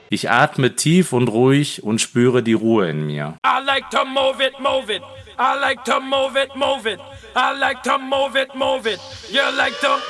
Ich atme tief und ruhig und spüre die Ruhe in mir. I like to move it, move it. I like to move it, move it. I like to move it, move it. You like to